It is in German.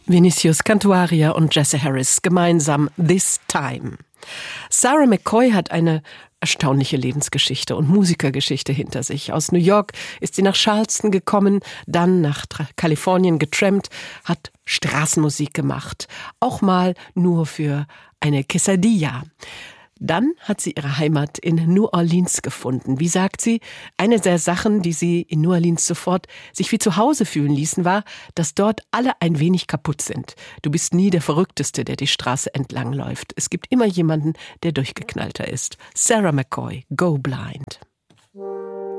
Vinicius Cantuaria und Jesse Harris gemeinsam This Time. Sarah McCoy hat eine erstaunliche Lebensgeschichte und Musikergeschichte hinter sich. Aus New York ist sie nach Charleston gekommen, dann nach Kalifornien getrampt, hat Straßenmusik gemacht, auch mal nur für eine Quesadilla. Dann hat sie ihre Heimat in New Orleans gefunden. Wie sagt sie, eine der Sachen, die sie in New Orleans sofort sich wie zu Hause fühlen ließen, war, dass dort alle ein wenig kaputt sind. Du bist nie der Verrückteste, der die Straße entlang läuft. Es gibt immer jemanden, der durchgeknallter ist. Sarah McCoy, Go Blind.